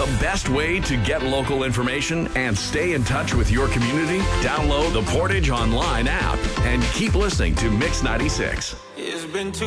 The best way to get local information and stay in touch with your community? Download the Portage Online app and keep listening to Mix 96. It's been